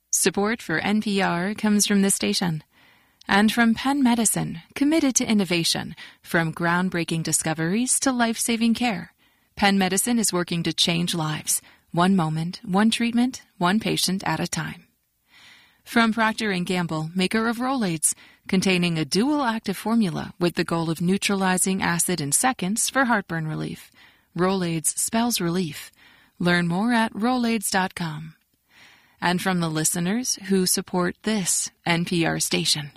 Support for NPR comes from this station and from Penn Medicine, committed to innovation, from groundbreaking discoveries to life-saving care. Penn Medicine is working to change lives, one moment, one treatment, one patient at a time. From Procter & Gamble, maker of Rolaids, containing a dual active formula with the goal of neutralizing acid in seconds for heartburn relief. Rolaids spells relief. Learn more at Rolaids.com. And from the listeners who support this NPR station.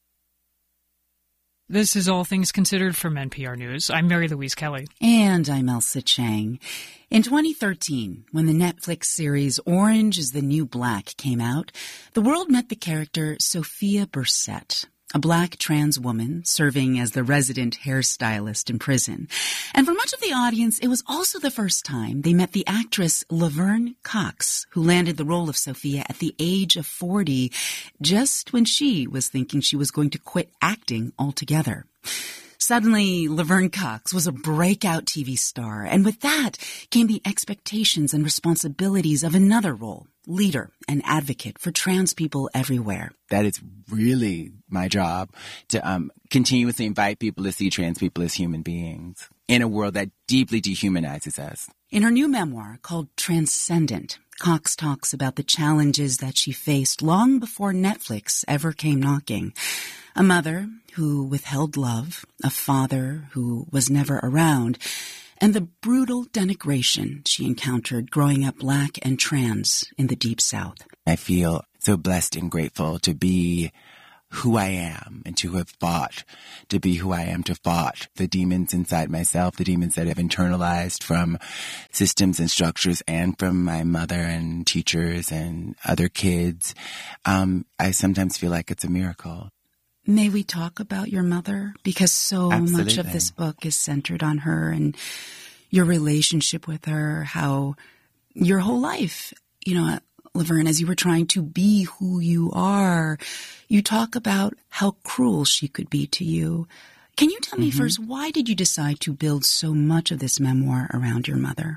This is All Things Considered from NPR News. I'm Mary Louise Kelly. And I'm Elsa Chang. In 2013, when the Netflix series Orange is the New Black came out, the world met the character Sophia Bursette, a black trans woman serving as the resident hairstylist in prison. And for much of the audience, it was also the first time they met the actress Laverne Cox, who landed the role of Sophia at the age of 40, just when she was thinking she was going to quit acting altogether. Suddenly, Laverne Cox was a breakout TV star, and with that came the expectations and responsibilities of another role, leader and advocate for trans people everywhere. That is really my job, to continuously invite people to see trans people as human beings in a world that deeply dehumanizes us. In her new memoir called Transcendent, Cox talks about the challenges that she faced long before Netflix ever came knocking. A mother who withheld love, a father who was never around, and the brutal denigration she encountered growing up black and trans in the Deep South. I feel so blessed and grateful to be who I am and to have fought to be who I am, to fought the demons inside myself, the demons that I've internalized from systems and structures and from my mother and teachers and other kids. I sometimes feel like it's a miracle. May we talk about your mother? Because so Absolutely. much of this book is centered on her and your relationship with her, how your whole life, Laverne, as you were trying to be who you are, you talk about how cruel she could be to you. Can you tell me first, why did you decide to build so much of this memoir around your mother?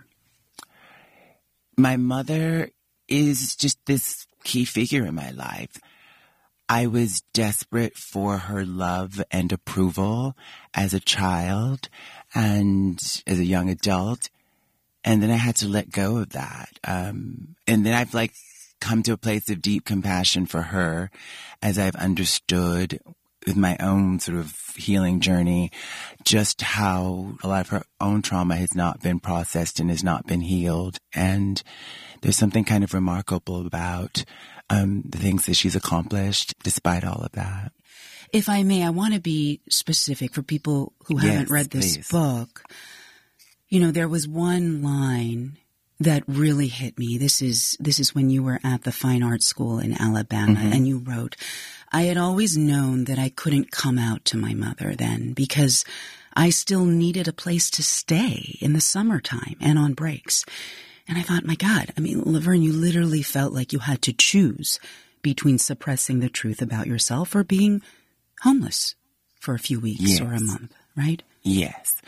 My mother is just this key figure in my life. I was desperate for her love and approval as a child and as a young adult. And then I had to let go of that. And then I've come to a place of deep compassion for her as I've understood with my own sort of healing journey, just how a lot of her own trauma has not been processed and has not been healed. And there's something kind of remarkable about the things that she's accomplished despite all of that. If I may, I want to be specific for people who haven't read this book. There was one line that really hit me. This is when you were at the Fine Arts School in Alabama, and you wrote, "I had always known that I couldn't come out to my mother then because I still needed a place to stay in the summertime and on breaks." And I thought, my God, Laverne, you literally felt like you had to choose between suppressing the truth about yourself or being homeless for a few weeks or a month, right? Yes.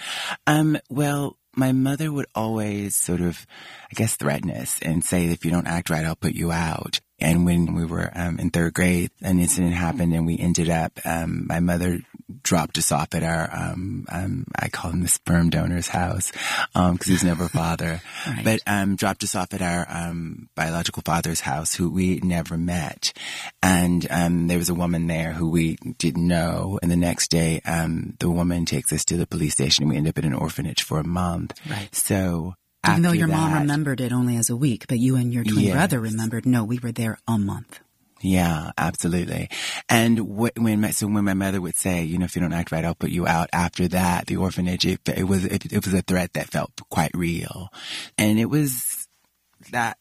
Well, my mother would always sort of, threaten us and say, if you don't act right, I'll put you out. And when we were in third grade, an incident happened and we ended up, my mother dropped us off at our, I call him the sperm donor's house, cause he's never a father, right. But, dropped us off at our, biological father's house who we never met. And, there was a woman there who we didn't know. And the next day, the woman takes us to the police station and we end up in an orphanage for a month. Right. So, even though your mom remembered it only as a week, but you and your twin brother remembered, no, we were there a month. Yeah, absolutely. And when my mother would say, if you don't act right, I'll put you out. After that, the orphanage, it was a threat that felt quite real. And it was that,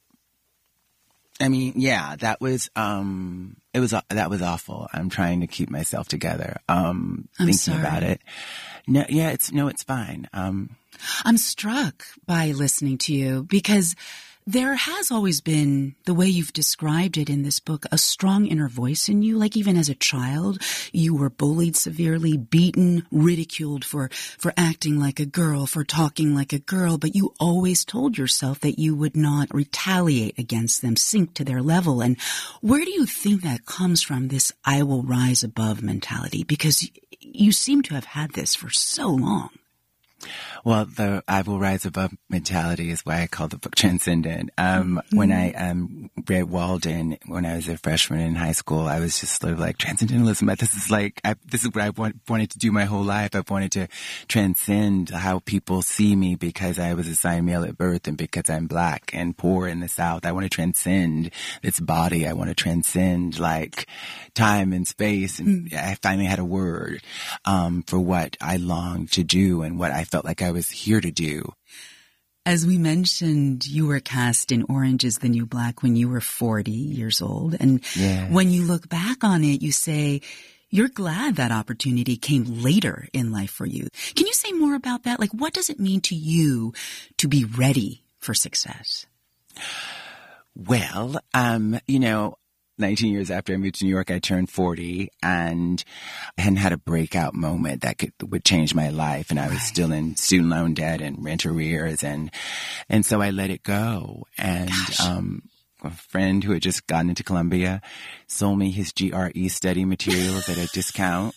that was awful. I'm trying to keep myself together. Thinking about it. No, it's fine. I'm struck by listening to you because There has always been, the way you've described it in this book, a strong inner voice in you. Like even as a child, you were bullied severely, beaten, ridiculed for acting like a girl, for talking like a girl, but you always told yourself that you would not retaliate against them, sink to their level. And where do you think that comes from, this I will rise above mentality? Because you seem to have had this for so long. Well, the I will rise above mentality is why I call the book Transcendent. When I read Walden when I was a freshman in high school, I was just sort of like, transcendentalism. This is what I wanted to do my whole life. I wanted to transcend how people see me because I was assigned male at birth and because I'm black and poor in the South. I want to transcend this body. I want to transcend like time and space. And I finally had a word for what I longed to do and what I felt like I was here to do. As we mentioned, you were cast in Orange is the New Black when you were 40 years old. And when you look back on it, you say you're glad that opportunity came later in life for you. Can you say more about that? Like, what does it mean to you to be ready for success? Well, 19 years after I moved to New York, I turned 40 and I hadn't had a breakout moment that would change my life. And I was still in student loan debt and rent arrears. And so I let it go. And, a friend who had just gotten into Columbia sold me his GRE study materials at a discount.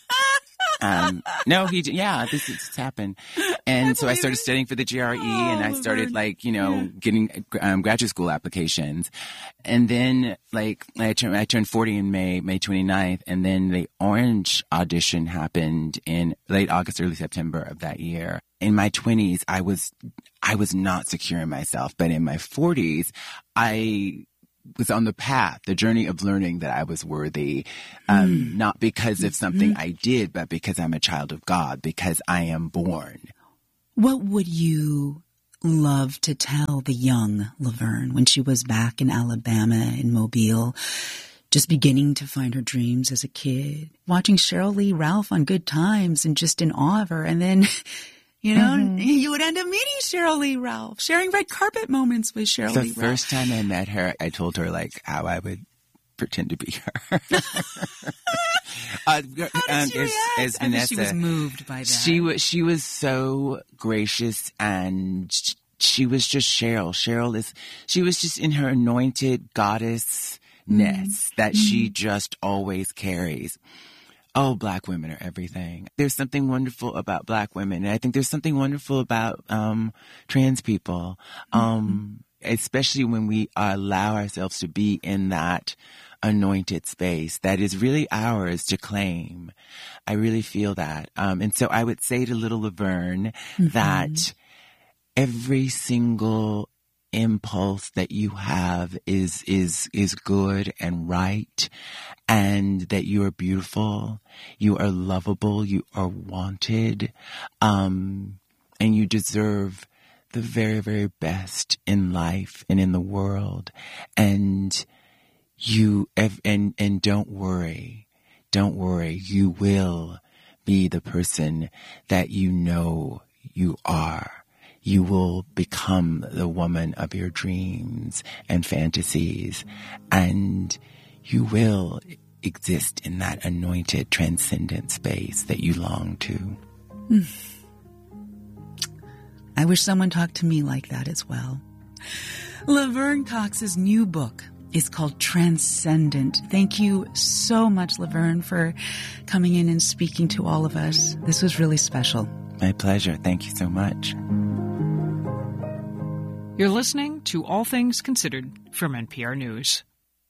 This has happened. And so I started studying for the GRE and I started getting graduate school applications. And then I turned 40 in May 29th. And then the Orange audition happened in late August, early September of that year. In my 20s, I was not secure in myself, but in my 40s, I was on the path, the journey of learning that I was worthy, not because of something I did, but because I'm a child of God, because I am born. What would you love to tell the young Laverne when she was back in Alabama, in Mobile, just beginning to find her dreams as a kid, watching Cheryl Lee Ralph on Good Times and just in awe of her, and then you would end up meeting Cheryl Lee Ralph, sharing red carpet moments with Cheryl Lee Ralph. The first time I met her, I told her how I would pretend to be her. How did she react? As Vanessa, she was moved by that. She was so gracious and she was just Cheryl. She was just in her anointed goddessness that she just always carries. Oh, Black women are everything. There's something wonderful about Black women. And I think there's something wonderful about trans people, especially when we allow ourselves to be in that anointed space that is really ours to claim. I really feel that. And so I would say to little Laverne that every single impulse that you have is good and right, and that you are beautiful, you are lovable, you are wanted, and you deserve the very, very best in life and in the world. And and don't worry, you will be the person that you know you are. You will become the woman of your dreams and fantasies, and you will exist in that anointed, transcendent space that you long to. I wish someone talked to me like that as well. Laverne Cox's new book is called Transcendent. Thank you so much, Laverne, for coming in and speaking to all of us. This was really special. My pleasure. Thank you so much. You're listening to All Things Considered from NPR News.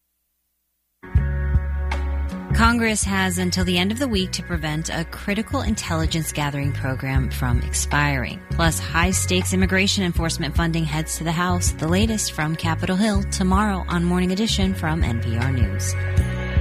Congress has until the end of the week to prevent a critical intelligence gathering program from expiring. Plus, high-stakes immigration enforcement funding heads to the House. The latest from Capitol Hill tomorrow on Morning Edition from NPR News.